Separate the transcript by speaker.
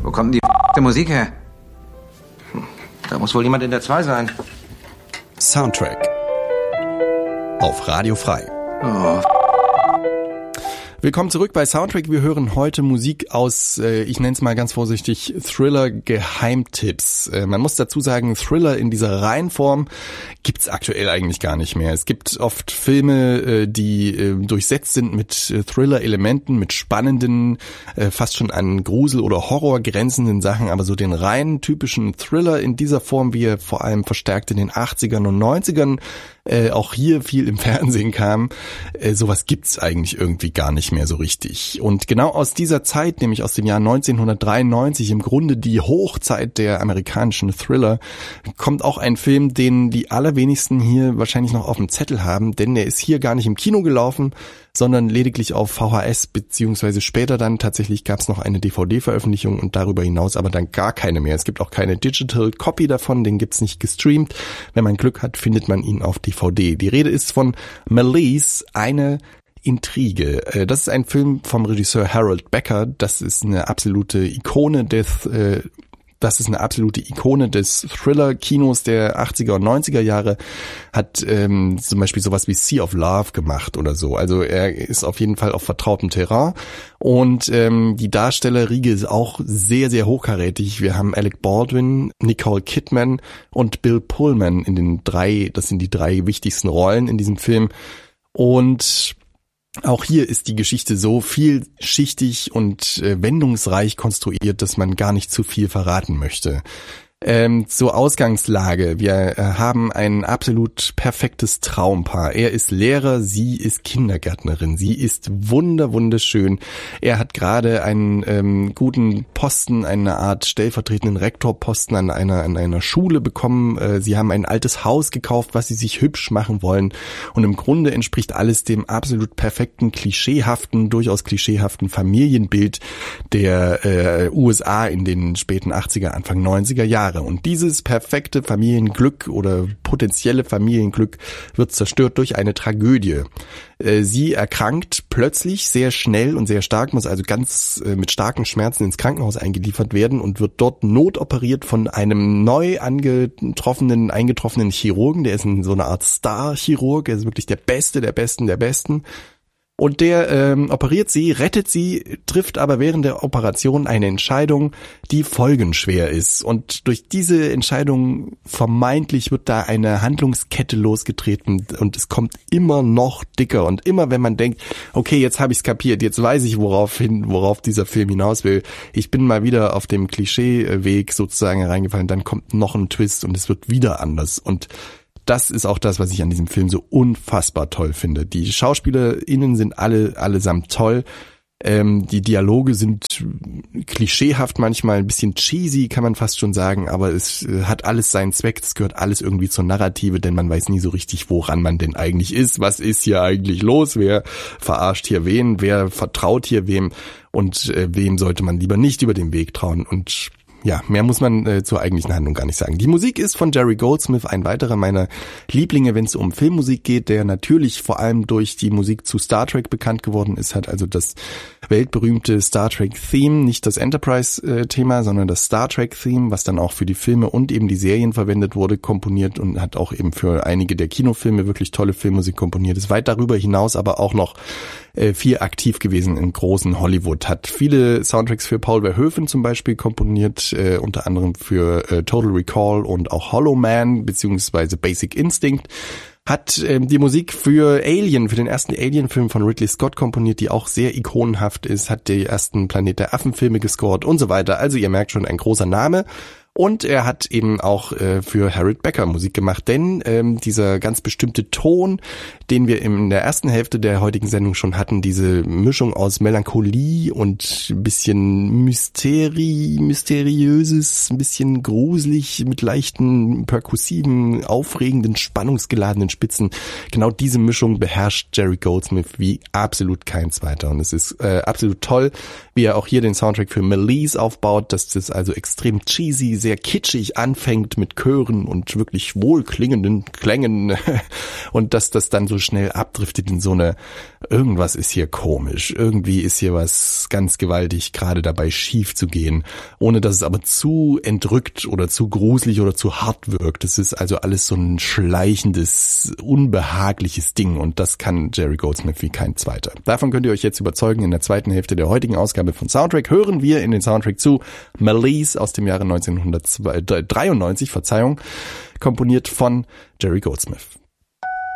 Speaker 1: Wo kommt denn die Musik her?
Speaker 2: Da muss wohl jemand in der 2 sein.
Speaker 3: Soundtrack auf Radio Frei.
Speaker 1: Oh.
Speaker 3: Willkommen zurück bei Soundtrack. Wir hören heute Musik aus, ich nenne es mal ganz vorsichtig, Thriller-Geheimtipps. Man muss dazu sagen, Thriller in dieser Reihenform gibt's aktuell eigentlich gar nicht mehr. Es gibt oft Filme, die durchsetzt sind mit Thriller-Elementen, mit spannenden, fast schon an Grusel- oder Horror grenzenden Sachen, aber so den rein typischen Thriller in dieser Form, wie er vor allem verstärkt in den 80ern und 90ern auch hier viel im Fernsehen kam, sowas gibt's eigentlich irgendwie gar nicht mehr so richtig. Und genau aus dieser Zeit, nämlich aus dem Jahr 1993, im Grunde die Hochzeit der amerikanischen Thriller, kommt auch ein Film, den die allerwenigsten hier wahrscheinlich noch auf dem Zettel haben, denn der ist hier gar nicht im Kino gelaufen, sondern lediglich auf VHS, beziehungsweise später dann tatsächlich gab es noch eine DVD-Veröffentlichung und darüber hinaus aber dann gar keine mehr. Es gibt auch keine Digital Copy davon, den gibt's nicht gestreamt. Wenn man Glück hat, findet man ihn auf DVD. Die Rede ist von Malice, eine Intrige. Das ist ein Film vom Regisseur Harold Becker. Das ist eine absolute Ikone des Thriller-Kinos der 80er und 90er Jahre, hat zum Beispiel sowas wie Sea of Love gemacht oder so. Also er ist auf jeden Fall auf vertrautem Terrain und die Darstellerriege ist auch sehr, sehr hochkarätig. Wir haben Alec Baldwin, Nicole Kidman und Bill Pullman das sind die 3 wichtigsten Rollen in diesem Film. Und auch hier ist die Geschichte so vielschichtig und wendungsreich konstruiert, dass man gar nicht zu viel verraten möchte. Zur Ausgangslage. Wir haben ein absolut perfektes Traumpaar. Er ist Lehrer, sie ist Kindergärtnerin. Sie ist wunderschön. Er hat gerade einen guten Posten, eine Art stellvertretenden Rektorposten an einer Schule bekommen. Sie haben ein altes Haus gekauft, was sie sich hübsch machen wollen. Und im Grunde entspricht alles dem absolut perfekten, durchaus klischeehaften Familienbild der USA in den späten 80er, Anfang 90er Jahren. Und dieses perfekte Familienglück oder potenzielle Familienglück wird zerstört durch eine Tragödie. Sie erkrankt plötzlich sehr schnell und sehr stark, muss also ganz mit starken Schmerzen ins Krankenhaus eingeliefert werden und wird dort notoperiert von einem neu eingetroffenen Chirurgen. Der ist so eine Art Star-Chirurg, er ist wirklich der Beste der Besten. Und der operiert sie, rettet sie, trifft aber während der Operation eine Entscheidung, die folgenschwer ist. Und durch diese Entscheidung vermeintlich wird da eine Handlungskette losgetreten und es kommt immer noch dicker. Und immer wenn man denkt, okay, jetzt habe ich es kapiert, jetzt weiß ich, worauf dieser Film hinaus will. Ich bin mal wieder auf dem Klischeeweg sozusagen reingefallen, dann kommt noch ein Twist und es wird wieder anders. Und das ist auch das, was ich an diesem Film so unfassbar toll finde. Die SchauspielerInnen sind allesamt toll. Die Dialoge sind klischeehaft manchmal, ein bisschen cheesy, kann man fast schon sagen, aber es hat alles seinen Zweck. Es gehört alles irgendwie zur Narrative, denn man weiß nie so richtig, woran man denn eigentlich ist. Was ist hier eigentlich los? Wer verarscht hier wen? Wer vertraut hier wem? Und wem sollte man lieber nicht über den Weg trauen? Und ja, mehr muss man zur eigentlichen Handlung gar nicht sagen. Die Musik ist von Jerry Goldsmith, ein weiterer meiner Lieblinge, wenn es um Filmmusik geht, der natürlich vor allem durch die Musik zu Star Trek bekannt geworden ist, hat also das weltberühmte Star Trek-Theme, nicht das Enterprise-Thema, sondern das Star Trek-Theme, was dann auch für die Filme und eben die Serien verwendet wurde, komponiert und hat auch eben für einige der Kinofilme wirklich tolle Filmmusik komponiert. Ist weit darüber hinaus aber auch noch viel aktiv gewesen im großen Hollywood, hat viele Soundtracks für Paul Verhoeven zum Beispiel komponiert, unter anderem für Total Recall und auch Hollow Man beziehungsweise Basic Instinct, hat die Musik für den ersten Alien-Film von Ridley Scott komponiert, die auch sehr ikonenhaft ist, hat die ersten Planet der Affen-Filme gescored und so weiter. Also ihr merkt schon, ein großer Name. Und er hat eben auch für Harold Becker Musik gemacht, denn dieser ganz bestimmte Ton, den wir in der ersten Hälfte der heutigen Sendung schon hatten, diese Mischung aus Melancholie und ein bisschen mysteriöses, ein bisschen gruselig, mit leichten, perkussiven, aufregenden, spannungsgeladenen Spitzen, genau diese Mischung beherrscht Jerry Goldsmith wie absolut kein zweiter. Und es ist absolut toll, wie er auch hier den Soundtrack für Malice aufbaut. Das ist also extrem cheesy, sehr kitschig anfängt mit Chören und wirklich wohlklingenden Klängen und dass das dann so schnell abdriftet in so eine, irgendwas ist hier komisch, irgendwie ist hier was ganz gewaltig gerade dabei schief zu gehen, ohne dass es aber zu entrückt oder zu gruselig oder zu hart wirkt. Es ist also alles so ein schleichendes, unbehagliches Ding und das kann Jerry Goldsmith wie kein zweiter. Davon könnt ihr euch jetzt überzeugen. In der zweiten Hälfte der heutigen Ausgabe von Soundtrack hören wir in den Soundtrack zu Malice aus dem Jahre 1993, komponiert von Jerry Goldsmith.